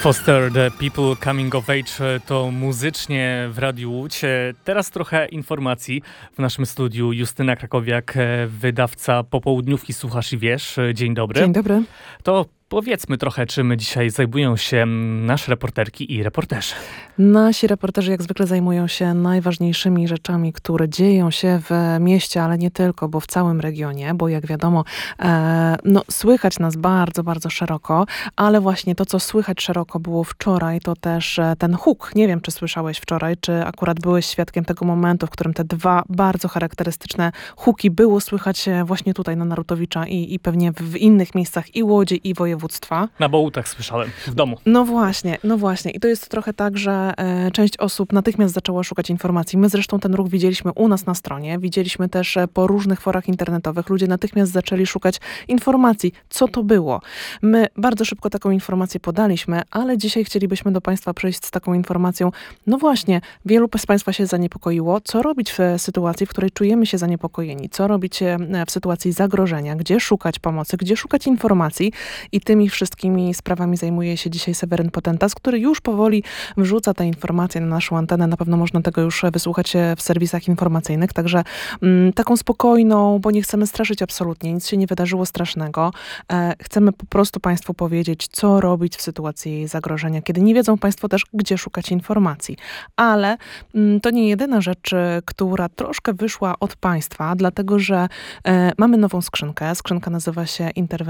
Foster, The People Coming of Age to muzycznie w Radiu Łódź. Teraz trochę informacji. W naszym studiu Justyna Krakowiak, wydawca Popołudniówki Słuchasz i Wiesz. Dzień dobry. Dzień dobry. To powiedzmy trochę, czym dzisiaj zajmują się nasze reporterki i reporterzy. Nasi reporterzy jak zwykle zajmują się najważniejszymi rzeczami, które dzieją się w mieście, ale nie tylko, bo w całym regionie, bo jak wiadomo, słychać nas bardzo, bardzo szeroko, ale właśnie to, co słychać szeroko było wczoraj, to też ten huk. Nie wiem, czy słyszałeś wczoraj, czy akurat byłeś świadkiem tego momentu, w którym te dwa bardzo charakterystyczne huki było słychać właśnie tutaj na Narutowicza i pewnie w innych miejscach i Łodzi, i województwa. Na Bołutach słyszałem, w domu. No właśnie. I to jest trochę tak, że część osób natychmiast zaczęła szukać informacji. My zresztą ten ruch widzieliśmy u nas na stronie, widzieliśmy też po różnych forach internetowych. Ludzie natychmiast zaczęli szukać informacji, co to było. My bardzo szybko taką informację podaliśmy, ale dzisiaj chcielibyśmy do Państwa przyjść z taką informacją. No właśnie, wielu z Państwa się zaniepokoiło. Co robić w sytuacji, w której czujemy się zaniepokojeni? Co robić w sytuacji zagrożenia? Gdzie szukać pomocy? Gdzie szukać informacji? I tymi wszystkimi sprawami zajmuje się dzisiaj Seweryn Potentas, który już powoli wrzuca te informacje na naszą antenę. Na pewno można tego już wysłuchać w serwisach informacyjnych. Także taką spokojną, bo nie chcemy straszyć absolutnie. Nic się nie wydarzyło strasznego. Chcemy po prostu Państwu powiedzieć, co robić w sytuacji zagrożenia, kiedy nie wiedzą Państwo też, gdzie szukać informacji. Ale to nie jedyna rzecz, która troszkę wyszła od Państwa, dlatego że mamy nową skrzynkę. Skrzynka nazywa się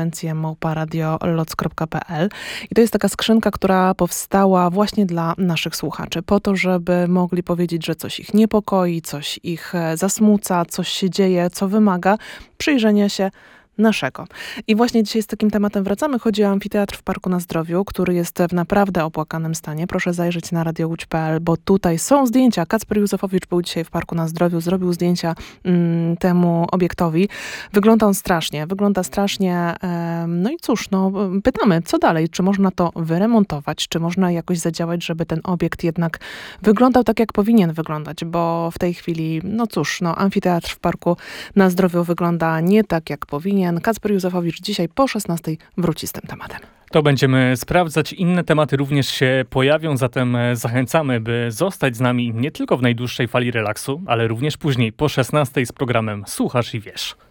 interwencje@radioloc.pl i to jest taka skrzynka, która powstała właśnie dla naszych słuchaczy, po to, żeby mogli powiedzieć, że coś ich niepokoi, coś ich zasmuca, coś się dzieje, co wymaga przyjrzenia się naszego. I właśnie dzisiaj z takim tematem wracamy. Chodzi o amfiteatr w Parku na Zdrowiu, który jest w naprawdę opłakanym stanie. Proszę zajrzeć na radioludź.pl, bo tutaj są zdjęcia. Kacper Józefowicz był dzisiaj w Parku na Zdrowiu, zrobił zdjęcia temu obiektowi. Wygląda strasznie. No i cóż, pytamy, co dalej? Czy można to wyremontować? Czy można jakoś zadziałać, żeby ten obiekt jednak wyglądał tak, jak powinien wyglądać? Bo w tej chwili, amfiteatr w Parku na Zdrowiu wygląda nie tak, jak powinien. Kacper Józefowicz dzisiaj po 16:00 wróci z tym tematem. To będziemy sprawdzać. Inne tematy również się pojawią, zatem zachęcamy, by zostać z nami nie tylko w najdłuższej fali relaksu, ale również później po 16:00 z programem Słuchasz i Wiesz.